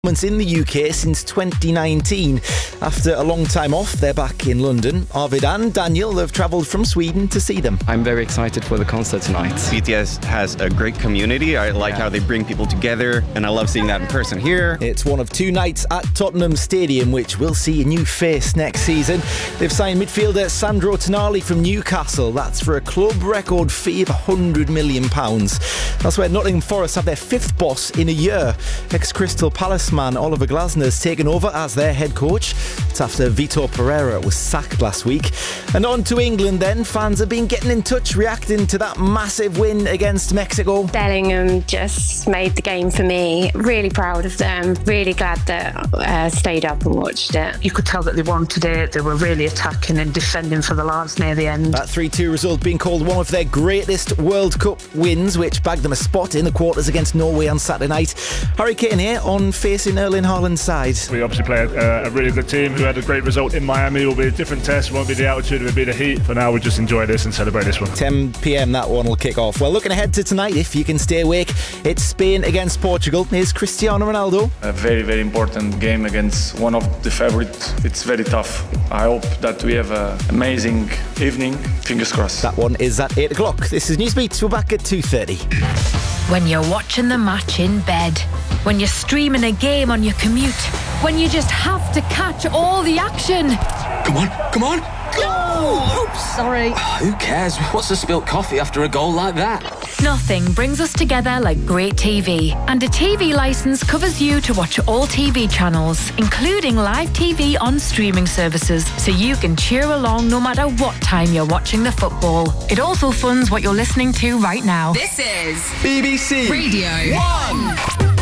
In the UK since 2019. After a long time off, they're back in London. Arvid and Daniel have travelled from Sweden to see them. I'm very excited for the concert tonight. BTS has a great community. I like how they bring people together, and I love seeing that in person here. It's one of two nights at Tottenham Stadium, which will see a new face next season. They've signed midfielder Sandro Tonali from Newcastle. That's for a club record fee of £100 million. That's where Nottingham Forest have their fifth boss in a year. Ex-Crystal Palace man Oliver Glasner's taken over as their head coach. It's after Vitor Pereira was sacked last week. And on to England then. Fans have been getting in touch, reacting to that massive win against Mexico. Bellingham just made the game for me. Really proud of them. Really glad that I stayed up and watched it. You could tell that they wanted it. They were really attacking and defending for the lads near the end. That 3-2 result being called one of their greatest World Cup wins, which bagged them a spot in the quarters against Norway on Saturday night. Harry Kane here on facing Erling Haaland's side. We obviously play a really good team who had a great result in Miami. It will be a different test. It won't be the altitude, it will be the heat. For now, we'll just enjoy this and celebrate this one. 10 p.m. that one will kick off. Well, looking ahead to tonight, if you can stay awake, it's Spain against Portugal. Here's Cristiano Ronaldo. A very, very important game against one of the favorites. It's very tough. I hope that we have an amazing evening. Fingers crossed. That one is at 8 o'clock. This is Newsbeat. We're back at 2:30. When you're watching the match in bed, when you're streaming a game on your commute, when you just have to catch all the action. Come on, go! Oops, sorry. Who cares? What's a spilt coffee after a goal like that? Nothing brings us together like great TV. And a TV licence covers you to watch all TV channels, including live TV on streaming services, so you can cheer along no matter what time you're watching the football. It also funds what you're listening to right now. This is BBC Radio 1.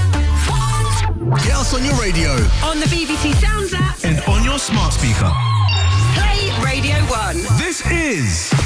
Get us on your radio, on the BBC Sounds app, and on your smart speaker. Play Radio 1. This is